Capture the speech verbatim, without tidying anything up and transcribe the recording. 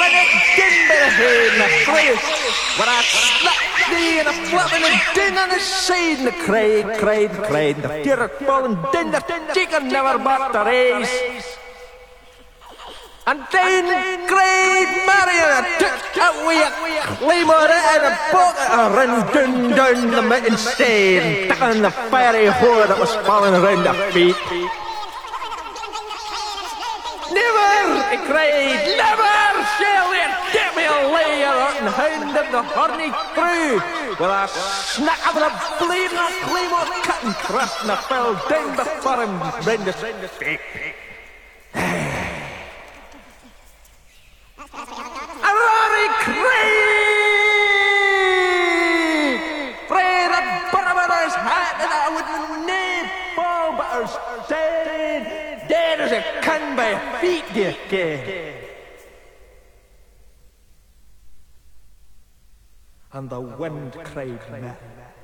ran it din by the head and the place. When I slapped thee and a flapping and din on the side and the cried, cried, cried. The deer falling din, the chicken never back to race. And then cried Marion, I took away a claymore and a bucket and ran down, down the mountain stair and took on the fiery whore that was falling around her feet. Never, he cried, never shall they get me a layer and hound of the horny crew. With a snack of the blade and a claymore cut and thrust and I fell down before him round his feet. A roaring cried! Fred had bought his hat and I would nae fall but I was dead, dead as a can by feet, dear ken. And the wind cried me.